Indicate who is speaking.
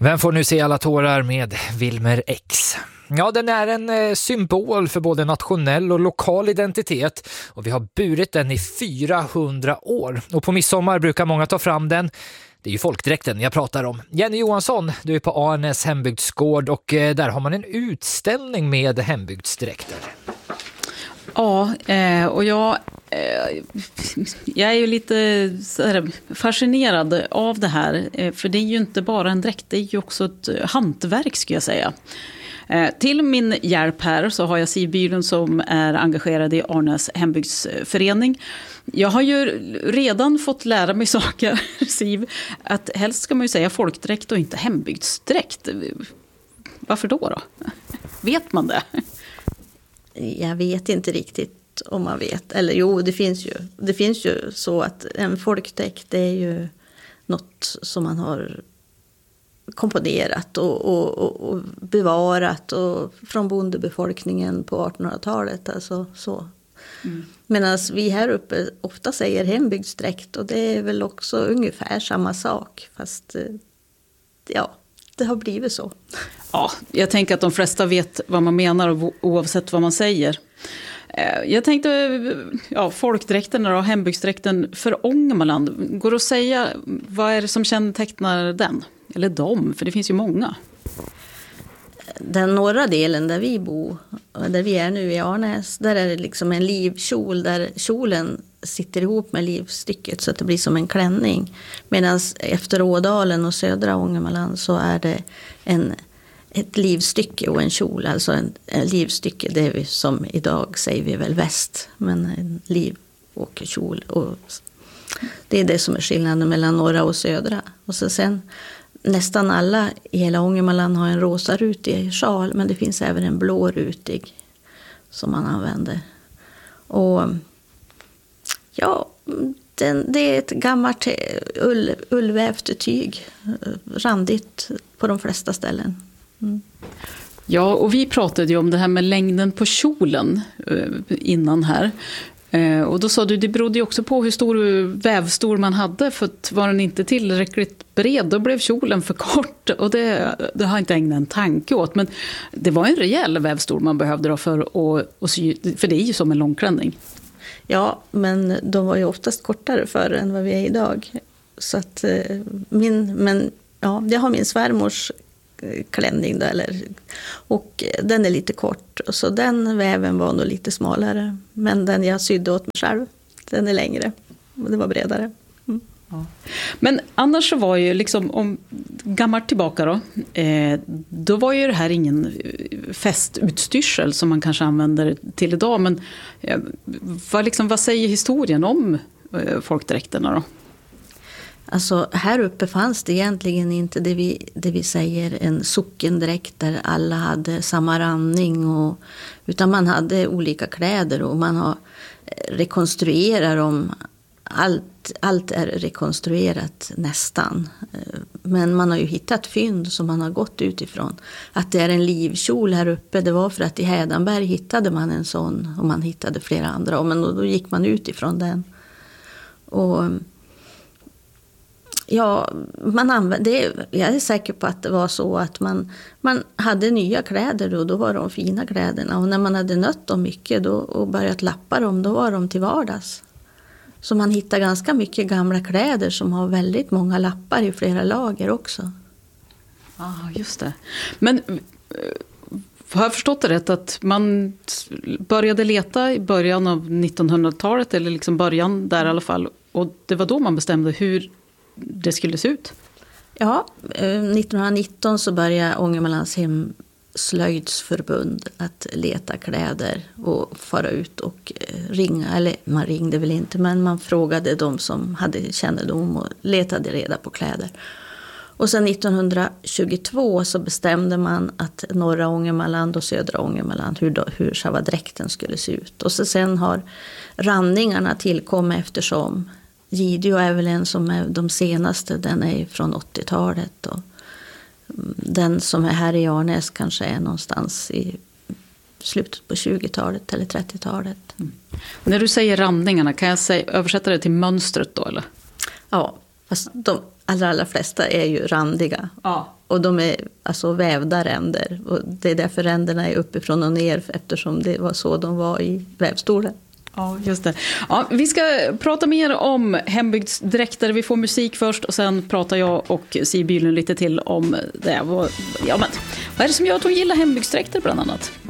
Speaker 1: Vem får nu se alla tårar med Wilmer X? Ja, den är en symbol för både nationell och lokal identitet och vi har burit den i 400 år. Och på midsommar brukar många ta fram den. Det är ju folkdräkten jag pratar om. Jenny Johansson, du är på Arnäs hembygdsgård och där har man en utställning med hembygdsdräkter.
Speaker 2: Ja, och jag är ju lite fascinerad av det här. För det är ju inte bara en dräkt, det är ju också ett hantverk skulle jag säga. Till min hjälp här så har jag Siv Bylund som är engagerad i Arnäs hembygdsförening. Jag har ju redan fått lära mig saker, Siv, att helst ska man ju säga folkdräkt och inte hembygdsdräkt. Varför då? Vet man det?
Speaker 3: Jag vet inte riktigt om man vet. Eller jo, det finns ju så att en folkdräkt det är ju något som man har komponerat och bevarat och från bondebefolkningen på 1800-talet. Alltså så. Mm. Medan vi här uppe ofta säger hembygdsdräkt och det är väl också ungefär samma sak. Fast ja, det har blivit så.
Speaker 2: Ja, jag tänker att de flesta vet vad man menar oavsett vad man säger. Jag tänkte, folkdräkten och hembygdsdräkten för Ångermanland. Går det att säga, vad är det som kännetecknar den? Eller dem, för det finns ju många.
Speaker 3: Den norra delen där vi bor, där vi är nu i Arnäs, där är det liksom en livkjol där kjolen sitter ihop med livstycket så att det blir som en klänning. Medan efter Ådalen och södra Ångermanland så är det ett livstycke och en kjol. Alltså en livstycke, det är vi, som idag säger vi väl väst, men en liv och kjol. Och det är det som är skillnaden mellan norra och södra. Och så sen nästan alla i hela Ångermanland har en rosa rutig sjal, men det finns även en blå rutig som man använder. Och ja, det är ett gammalt ullvävt tyg, randigt på de flesta ställen. Mm.
Speaker 2: Ja, och vi pratade ju om det här med längden på kjolen innan här. Och då sa du, det berodde ju också på hur stor vävstor man hade, för att var den inte tillräckligt bred då blev kjolen för kort och det har jag inte ägnat en tanke åt, men det var en rejäl vävstor man behövde då för att sy, för det är ju som en långklänning. Ja, men de var ju oftast kortare förr än vad vi är idag. Så att jag har min svärmors klänning då, och den är lite kort, så den väven var nog lite smalare, men den jag sydde åt mig själv, den är längre och det var bredare. Mm. Ja. Men annars så var ju liksom, om gammalt tillbaka då var ju det här ingen festutstyrsel som man kanske använder till idag, men vad säger historien om folkdräkterna då?
Speaker 3: Alltså här uppe fanns det egentligen inte det vi säger en sockendräkt där alla hade samma ranning, utan man hade olika kläder och man har rekonstruerat dem. Allt är rekonstruerat nästan. Men man har ju hittat fynd som man har gått utifrån. Att det är en livkjol här uppe, det var för att i Hädanberg hittade man en sån och man hittade flera andra. Men då gick man utifrån den. Och ja, jag är säker på att det var så att man hade nya kläder och då var de fina kläderna. Och när man hade nött dem mycket och börjat lappa dem, då var de till vardags. Så man hittar ganska mycket gamla kläder som har väldigt många lappar i flera lager också.
Speaker 2: Ja, just det. Men har jag förstått det rätt att man började leta i början av 1900-talet, eller liksom början där i alla fall, och det var då man bestämde hur det skulle se ut? Ja,
Speaker 3: 1919 så började Ångermanlands hemslöjdsförbund att leta kläder och fara ut och ringa, eller man ringde väl inte, men man frågade de som hade kännedom och letade reda på kläder. Och sen 1922 så bestämde man att norra Ångermanland och södra Ångermanland hur själva dräkten skulle se ut. Och så sen har ranningarna tillkommit eftersom. Gideå är väl en som är de senaste, den är från 80-talet och den som är här i Arnäs kanske är någonstans i slutet på 20-talet eller 30-talet.
Speaker 2: Mm. När du säger ranningarna, kan jag översätta det till mönstret då eller?
Speaker 3: Ja, fast allra flesta är ju randiga.
Speaker 2: Ja.
Speaker 3: Och de är alltså vävda ränder. Och det är därför ränderna är uppifrån och ner, eftersom det var så de var i vävstolen.
Speaker 2: Ja, just det. Ja, vi ska prata mer om hembygdsdräkter. Vi får musik först och sen pratar jag och Siv Bylund lite till om det. Vad är det som gör att hon gillar hembygdsdräkter bland annat?